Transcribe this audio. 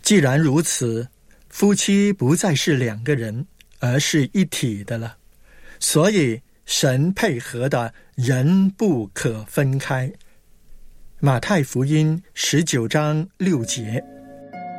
既然如此，夫妻不再是两个人，而是一体的了。所以神配合的，人不可分开。马太福音19章6节。